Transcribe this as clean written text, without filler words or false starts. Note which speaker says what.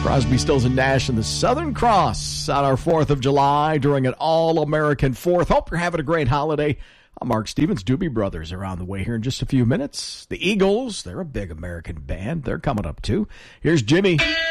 Speaker 1: Crosby, Stills, and Nash and the Southern Cross on our 4th of July during an all-American 4th. Hope you're having a great holiday. I'm Mark Stevens. Doobie Brothers are on the way here in just a few minutes. The Eagles, they're a big American band. They're coming up, too. Here's Jimmy.